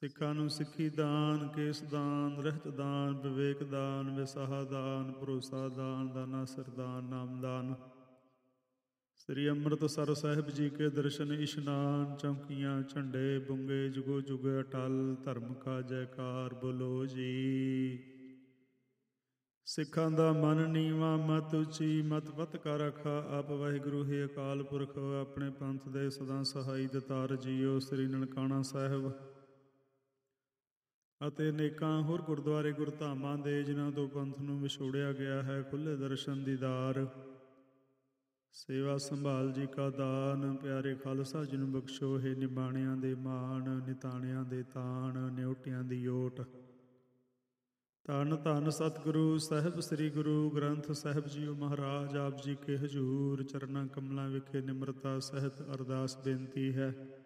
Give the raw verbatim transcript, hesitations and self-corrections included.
ਸਿੱਖਾਂ ਨੂੰ ਸਿੱਖੀ ਦਾਨ, ਕੇਸ ਦਾਨ, ਰਹਿਤ ਦਾਨ, ਵਿਵੇਕ ਦਾਨ, ਵਿਸਾਹਾ ਦਾਨ, ਭਰੋਸਾ ਦਾਨ, ਦਾਨਾ ਸਰਦਾਨ, ਨਾਮਦਾਨ। ਸ੍ਰੀ ਅੰਮ੍ਰਿਤਸਰ ਸਾਹਿਬ ਜੀ ਕੇ ਦਰਸ਼ਨ ਇਸ਼ਨਾਨ, ਚੌਂਕੀਆਂ ਝੰਡੇ ਬੁੰਗੇ, ਜੁਗੋ ਜੁਗ ਅਟਲ, ਧਰਮ ਕਾ ਜੈਕਾਰ ਬੋਲੋ ਜੀ। ਸਿੱਖਾਂ ਦਾ ਮਨ ਨੀਵਾਂ, ਮਤ ਉੱਚੀ, ਮਤ ਪਤ ਕਾ ਰਖਾ, ਆਪ ਵਾਹਿਗੁਰੂ ਹੀ ਅਕਾਲ ਪੁਰਖ, ਆਪਣੇ ਪੰਥ ਦੇ ਸਦਾ ਸਹਾਈ ਦਤਾਰ ਜੀਓ। ਸ੍ਰੀ ਨਨਕਾਣਾ ਸਾਹਿਬ ਅਤੇ ਅਨੇਕਾਂ ਹੋਰ ਗੁਰਦੁਆਰੇ ਗੁਰਧਾਮਾਂ ਦੇ ਜਿਨ੍ਹਾਂ ਤੋਂ ਪੰਥ ਨੂੰ ਵਿਛੋੜਿਆ ਗਿਆ ਹੈ, ਖੁੱਲ੍ਹੇ ਦਰਸ਼ਨ ਦੀਦਾਰ, ਸੇਵਾ ਸੰਭਾਲ ਜੀ ਕਾ ਦਾਨ, ਪਿਆਰੇ ਖਾਲਸਾ ਜੀ ਨੂੰ ਬਖਸ਼ੋ। ਹੈ ਨਿਬਾਣਿਆਂ ਦੇ ਮਾਣ, ਨਿਤਾਣਿਆਂ ਦੇ ਤਾਣ, ਨਿਉਟਿਆਂ ਦੀ ਓਟ। ਧੰਨ ਧੰਨ ਸਤਿਗੁਰੂ ਸਾਹਿਬ ਸ੍ਰੀ ਗੁਰੂ ਗ੍ਰੰਥ ਸਾਹਿਬ ਜੀਓ ਮਹਾਰਾਜ, ਆਪ ਜੀ ਕੇ ਹਜ਼ੂਰ ਚਰਨਾਂ ਕਮਲਾਂ ਵਿਖੇ ਨਿਮਰਤਾ ਸਹਿਤ ਅਰਦਾਸ ਬੇਨਤੀ ਹੈ।